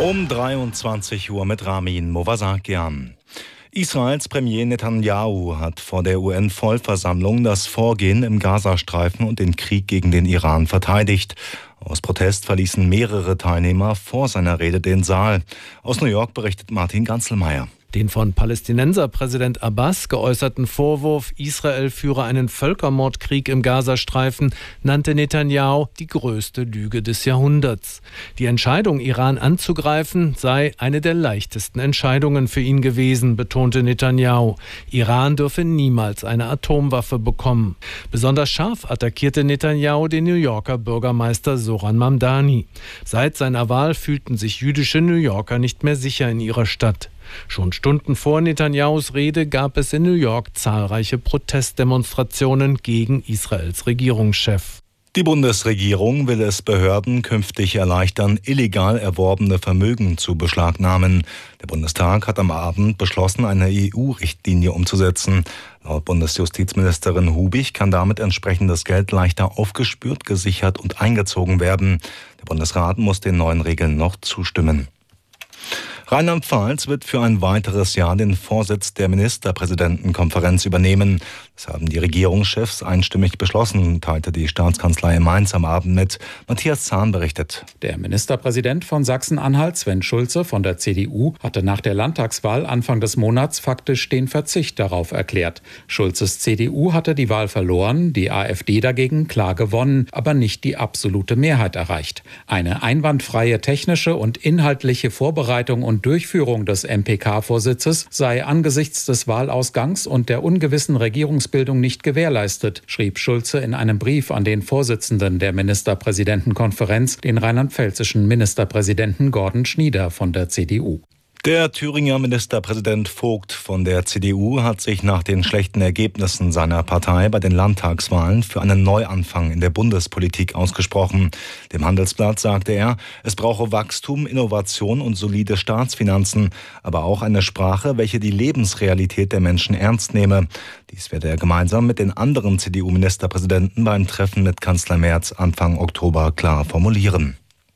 Um 23 Uhr mit Ramin Movasakian. Israels Premier Netanyahu hat vor der UN-Vollversammlung das Vorgehen im Gazastreifen und den Krieg gegen den Iran verteidigt. Aus Protest verließen mehrere Teilnehmer vor seiner Rede den Saal. Aus New York berichtet Martin Ganzelmeier. Den von Palästinenserpräsident Abbas geäußerten Vorwurf, Israel führe einen Völkermordkrieg im Gazastreifen, nannte Netanyahu die größte Lüge des Jahrhunderts. Die Entscheidung, Iran anzugreifen, sei eine der leichtesten Entscheidungen für ihn gewesen, betonte Netanyahu. Iran dürfe niemals eine Atomwaffe bekommen. Besonders scharf attackierte Netanyahu den New Yorker Bürgermeister Zohran Mamdani. Seit seiner Wahl fühlten sich jüdische New Yorker nicht mehr sicher in ihrer Stadt. Schon Stunden vor Netanyahus Rede gab es in New York zahlreiche Protestdemonstrationen gegen Israels Regierungschef. Die Bundesregierung will es Behörden künftig erleichtern, illegal erworbene Vermögen zu beschlagnahmen. Der Bundestag hat am Abend beschlossen, eine EU-Richtlinie umzusetzen. Laut Bundesjustizministerin Hubig kann damit entsprechendes Geld leichter aufgespürt, gesichert und eingezogen werden. Der Bundesrat muss den neuen Regeln noch zustimmen. Rheinland-Pfalz wird für ein weiteres Jahr den Vorsitz der Ministerpräsidentenkonferenz übernehmen. Das haben die Regierungschefs einstimmig beschlossen, teilte die Staatskanzlei in Mainz am Abend mit. Matthias Zahn berichtet. Der Ministerpräsident von Sachsen-Anhalt, Sven Schulze von der CDU, hatte nach der Landtagswahl Anfang des Monats faktisch den Verzicht darauf erklärt. Schulzes CDU hatte die Wahl verloren, die AfD dagegen klar gewonnen, aber nicht die absolute Mehrheit erreicht. Eine einwandfreie technische und inhaltliche Vorbereitung und Durchführung des MPK-Vorsitzes sei angesichts des Wahlausgangs und der ungewissen Regierungsbildung nicht gewährleistet, schrieb Schulze in einem Brief an den Vorsitzenden der Ministerpräsidentenkonferenz, den rheinland-pfälzischen Ministerpräsidenten Gordon Schnieder von der CDU. Der Thüringer Ministerpräsident Vogt von der CDU hat sich nach den schlechten Ergebnissen seiner Partei bei den Landtagswahlen für einen Neuanfang in der Bundespolitik ausgesprochen. Dem Handelsblatt sagte er, es brauche Wachstum, Innovation und solide Staatsfinanzen, aber auch eine Sprache, welche die Lebensrealität der Menschen ernst nehme. Dies werde er gemeinsam mit den anderen CDU-Ministerpräsidenten beim Treffen mit Kanzler Merz Anfang Oktober klar formulieren.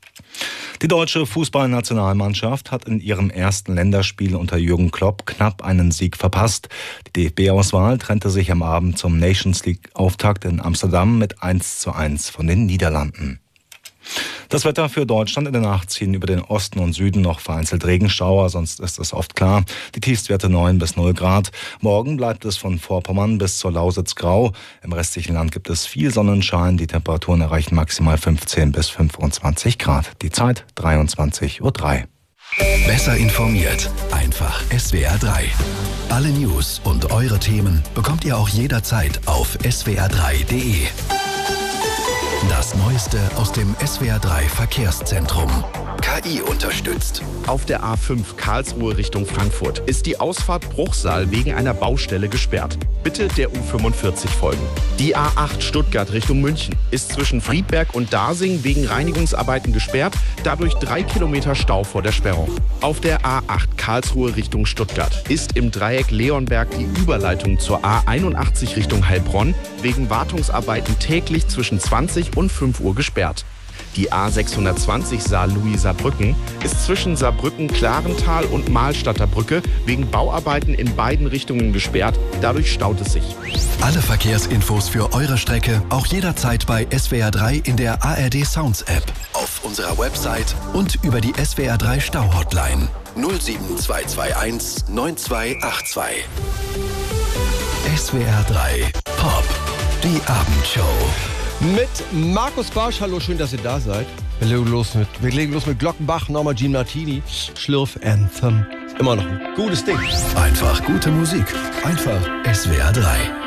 Die deutsche Fußballnationalmannschaft hat in ihrem ersten Länderspiel unter Jürgen Klopp knapp einen Sieg verpasst. Die DFB-Auswahl trennte sich am Abend zum Nations League-Auftakt in Amsterdam mit 1:1 von den Niederlanden. Das Wetter für Deutschland: in der Nacht ziehen über den Osten und Süden noch vereinzelt Regenschauer, sonst ist es oft klar. Die Tiefstwerte 9 bis 0 Grad. Morgen bleibt es von Vorpommern bis zur Lausitz grau. Im restlichen Land gibt es viel Sonnenschein. Die Temperaturen erreichen maximal 15 bis 25 Grad. Die Zeit 23:03 Uhr. Besser informiert, einfach SWR 3. Alle News und eure Themen bekommt ihr auch jederzeit auf swr3.de. Das Neueste aus dem SWR 3 Verkehrszentrum. KI unterstützt. Auf der A5 Karlsruhe Richtung Frankfurt ist die Ausfahrt Bruchsal wegen einer Baustelle gesperrt. Bitte der U45 folgen. Die A8 Stuttgart Richtung München ist zwischen Friedberg und Dasing wegen Reinigungsarbeiten gesperrt, dadurch 3 Kilometer Stau vor der Sperrung. Auf der A8 Karlsruhe Richtung Stuttgart ist im Dreieck Leonberg die Überleitung zur A81 Richtung Heilbronn wegen Wartungsarbeiten täglich zwischen 20 und 5 Uhr gesperrt. Die A620 Saarlouis-Saarbrücken ist zwischen Saarbrücken-Klarental und Mahlstadter Brücke wegen Bauarbeiten in beiden Richtungen gesperrt. Dadurch staut es sich. Alle Verkehrsinfos für eure Strecke auch jederzeit bei SWR 3 in der ARD Sounds App, auf unserer Website und über die SWR 3 Stau-Hotline 07221 9282. SWR 3 Pop, die Abendshow. Mit Markus Barsch. Hallo, schön, dass ihr da seid. Wir legen los mit Glockenbach, Norma Jean Martini, Schlürf Anthem. Immer noch ein gutes Ding. Einfach gute Musik. Einfach SWR 3.